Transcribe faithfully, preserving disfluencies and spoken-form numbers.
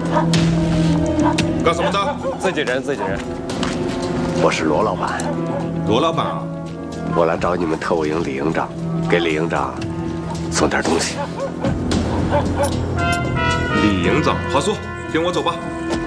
干什么的？ 自己人，自己人。 我是罗老板。 罗老板啊， 我来找你们特务营李营长，给李营长送点东西。 李营长，好说，跟我走吧。